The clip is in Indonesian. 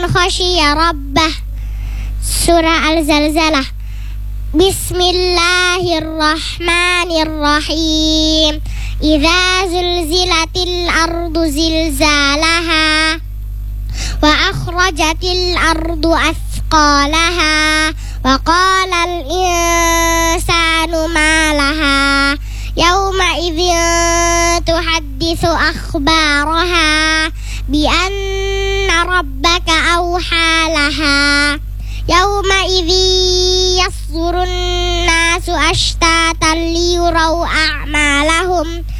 khasyiya rabbah. Surah Al-Zalzalah. Bismillahirrahmanirrahim. Idza zulzilatil ardu zilzalaha wa akhrajatil ardu athqalaha wa qala al insanu ma laha yawma idzin tuhadditsu akhbaraha bi anna rabbaka awha laha yawma idzi yasdurun nasu ashtatan liyuraw a'malahum